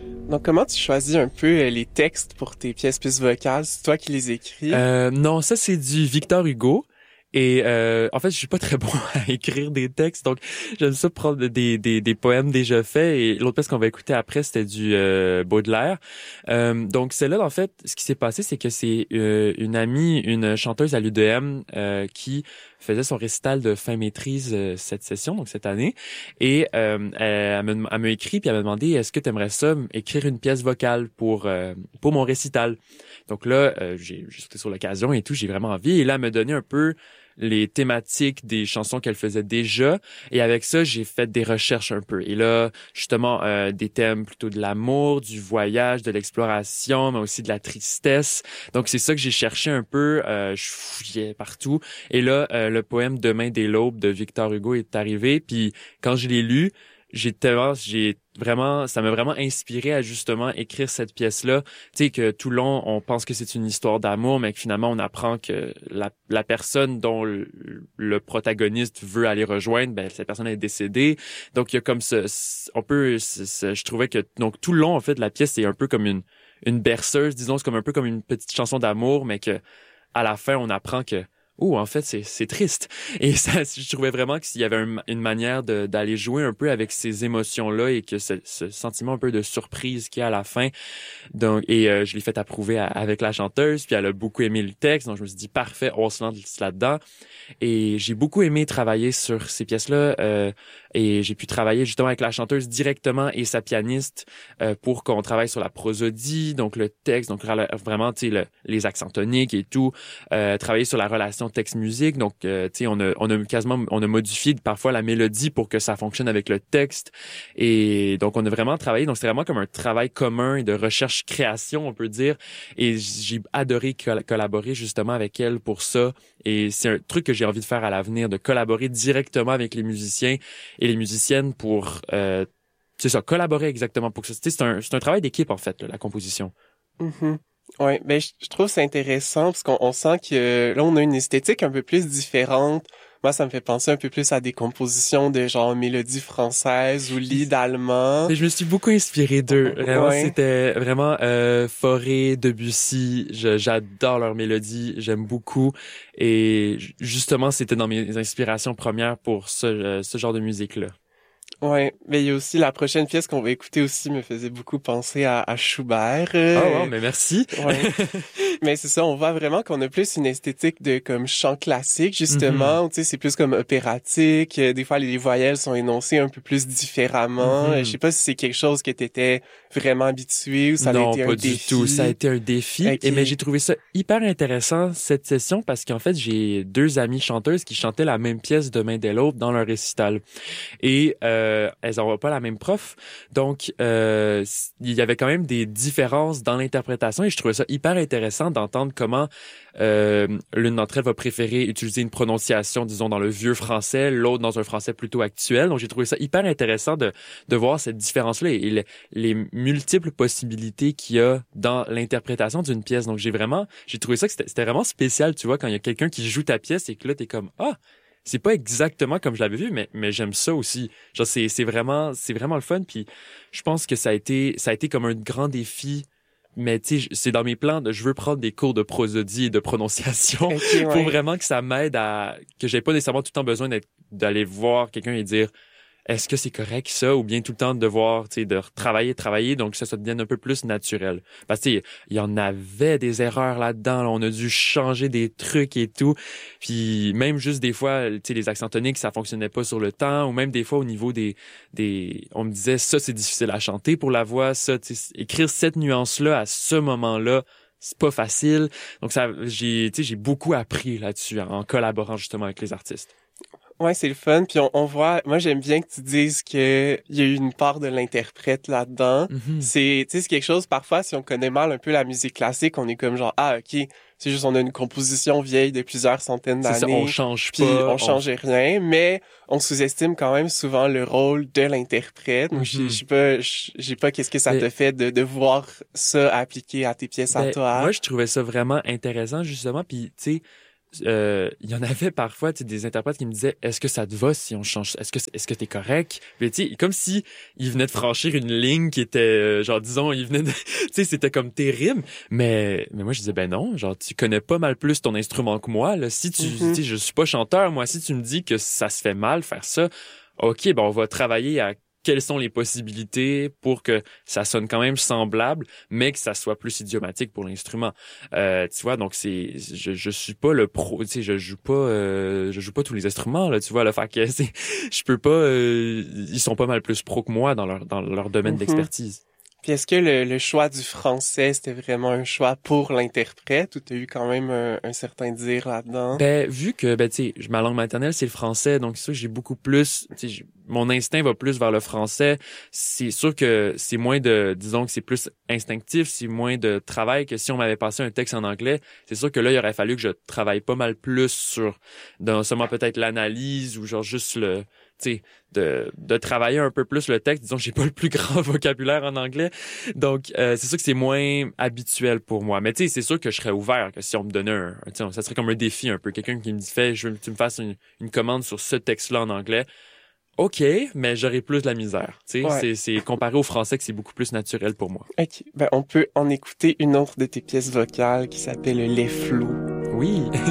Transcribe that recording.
Donc, comment tu choisis un peu les textes pour tes pièces plus vocales? C'est toi qui les écris? Non, ça c'est du Victor Hugo. Et en fait, je suis pas très bon à écrire des textes, donc j'aime ça prendre des poèmes déjà faits. Et l'autre pièce qu'on va écouter après, c'était du Baudelaire. Donc celle-là, en fait, ce qui s'est passé, c'est que c'est une amie, une chanteuse à l'UDM qui faisait son récital de fin maîtrise cette session, donc cette année. Et elle m'a écrit puis elle m'a demandé est-ce que tu aimerais ça écrire une pièce vocale pour mon récital. Donc là, j'ai sauté sur l'occasion et tout, j'ai vraiment envie. Et là, elle m'a donné un peu les thématiques des chansons qu'elle faisait déjà. Et avec ça, j'ai fait des recherches un peu. Et là, justement, des thèmes plutôt de l'amour, du voyage, de l'exploration, mais aussi de la tristesse. Donc, c'est ça que j'ai cherché un peu. Je fouillais partout. Et là, le poème Demain dès l'aube de Victor Hugo est arrivé. Puis quand je l'ai lu, ça m'a vraiment inspiré à justement écrire cette pièce-là. Tu sais, que tout le long, on pense que c'est une histoire d'amour, mais que finalement, on apprend que la personne dont le protagoniste veut aller rejoindre, ben, cette personne est décédée. Donc, il y a comme je trouvais que, donc, tout le long, en fait, la pièce, c'est un peu comme une berceuse, disons, c'est comme un peu comme une petite chanson d'amour, mais que, à la fin, on apprend que en fait, c'est triste. Et ça, je trouvais vraiment qu'il y avait une manière d'aller jouer un peu avec ces émotions-là et que ce sentiment un peu de surprise qu'il y a à la fin. Donc, je l'ai fait approuver avec la chanteuse, puis elle a beaucoup aimé le texte. Donc, je me suis dit, parfait, on se lance là-dedans. Et j'ai beaucoup aimé travailler sur ces pièces-là. Et j'ai pu travailler justement avec la chanteuse directement et sa pianiste pour qu'on travaille sur la prosodie, donc le texte, donc vraiment, tu sais, les accents toniques et tout. Travailler sur la relation texte-musique. Donc, tu sais, on a modifié parfois la mélodie pour que ça fonctionne avec le texte. Et donc, on a vraiment travaillé. Donc, c'est vraiment comme un travail commun et de recherche-création, on peut dire. Et j'ai adoré collaborer justement avec elle pour ça. Et c'est un truc que j'ai envie de faire à l'avenir, de collaborer directement avec les musiciens et les musiciennes pour, c'est ça, collaborer exactement pour ça. Tu sais, c'est un travail d'équipe, en fait, là, la composition. Mhm. Ouais, ben je trouve que c'est intéressant parce qu'on sent que là on a une esthétique un peu plus différente. Moi, ça me fait penser un peu plus à des compositions de genre mélodies françaises ou lied allemand. Mais je me suis beaucoup inspiré d'eux. Vraiment, Ouais. c'était vraiment Fauré, Debussy. J'adore leur mélodie, j'aime beaucoup. Et justement, c'était dans mes inspirations premières pour ce genre de musique-là. Ouais, mais il y a aussi la prochaine pièce qu'on va écouter aussi me faisait beaucoup penser à Schubert. Oh wow, mais merci. Ouais. Mais c'est ça, on voit vraiment qu'on a plus une esthétique de comme chant classique Mhm. justement, tu sais, c'est plus comme opératique, des fois les voyelles sont énoncées un peu plus différemment. Je sais Mhm. pas si c'est quelque chose que t'étais vraiment habitué ou ça a Non, été un pas du tout. Ça a défi. été un défi. OK. Mais j'ai trouvé ça hyper intéressant, cette session, parce qu'en fait, j'ai deux amies chanteuses qui chantaient la même pièce Demain dès l'aube dans leur récital. Et elles n'avaient pas la même prof. Donc, il y avait quand même des différences dans l'interprétation et je trouvais ça hyper intéressant d'entendre comment l'une d'entre elles va préférer utiliser une prononciation, disons, dans le vieux français, l'autre dans un français plutôt actuel. Donc, j'ai trouvé ça hyper intéressant de voir cette différence-là et les multiples possibilités qu'il y a dans l'interprétation d'une pièce. Donc, j'ai trouvé ça que c'était vraiment spécial, tu vois, quand il y a quelqu'un qui joue ta pièce et que là, t'es comme, ah, c'est pas exactement comme je l'avais vu, mais j'aime ça aussi. Genre, c'est vraiment le fun. Puis, je pense que ça a été comme un grand défi. Mais tu sais, c'est dans mes plans je veux prendre des cours de prosodie et de prononciation OK, pour ouais. vraiment que ça m'aide que j'ai pas nécessairement tout le temps besoin d'aller voir quelqu'un et dire est-ce que c'est correct ça ou bien tout le temps de devoir, tu sais, de travailler, donc ça devienne un peu plus naturel. Parce que tu sais, il y en avait des erreurs là-dedans, là. On a dû changer des trucs et tout. Puis même juste des fois, tu sais, les accents toniques, ça fonctionnait pas sur le temps, ou même des fois au niveau on me disait ça c'est difficile à chanter pour la voix, ça, tu sais, écrire cette nuance-là à ce moment-là. C'est pas facile. Donc tu sais, j'ai beaucoup appris là-dessus en collaborant justement avec les artistes. Ouais, c'est le fun. Puis on voit, moi j'aime bien que tu dises que il y a eu une part de l'interprète là-dedans. Mhm. Tu sais, c'est quelque chose, parfois, si on connaît mal un peu la musique classique, on est comme genre, ah, ok, c'est juste, on a une composition vieille de plusieurs centaines C'est ça, on d'années, change puis pas, on change rien, mais on sous-estime quand même souvent le rôle de l'interprète. Donc, je Mhm. sais pas, j'ai pas qu'est-ce que ça Mais, te fait de voir ça appliqué à tes pièces à ben, toi. moi, je trouvais ça vraiment intéressant, justement. Puis, tu sais, il y en avait parfois, tu sais, des interprètes qui me disaient, est-ce que ça te va si on change, est-ce que t'es correct? Puis, tu sais, comme si il venait de franchir une ligne qui était, genre, disons, il venait de, tu sais, c'était comme terrible. Mais moi, je disais, ben non, genre, tu connais pas mal plus ton instrument que moi, là. Si tu sais, je suis pas chanteur, moi, si tu me dis que ça se fait mal faire ça, OK, ben, on va travailler à quelles sont les possibilités pour que ça sonne quand même semblable, mais que ça soit plus idiomatique pour l'instrument. Tu vois, donc je suis pas le pro, tu sais, je joue pas tous les instruments là, tu vois, le fait que je peux pas, ils sont pas mal plus pros que moi dans leur domaine d'expertise. Puis est-ce que le choix du français, c'était vraiment un choix pour l'interprète ou t'as eu quand même un certain dire là-dedans? Ben, vu que, ben, tu sais, ma langue maternelle, c'est le français, donc c'est sûr que j'ai beaucoup plus, tu sais, mon instinct va plus vers le français. C'est sûr que c'est moins disons que c'est plus instinctif, c'est moins de travail que si on m'avait passé un texte en anglais. C'est sûr que là, il aurait fallu que je travaille pas mal plus dans seulement peut-être l'analyse ou genre juste tu sais, de travailler un peu plus le texte. Disons que j'ai pas le plus grand vocabulaire en anglais. Donc, c'est sûr que c'est moins habituel pour moi. Mais tu sais, c'est sûr que je serais ouvert, que si on me donnait tu sais, ça serait comme un défi un peu. Quelqu'un qui me dit, je veux que tu me fasses une commande sur ce texte-là en anglais. OK, mais j'aurais plus de la misère. Tu sais, Ouais. c'est comparé au français que c'est beaucoup plus naturel pour moi. OK. Ben, on peut en écouter une autre de tes pièces vocales qui s'appelle Les Flots. Oui.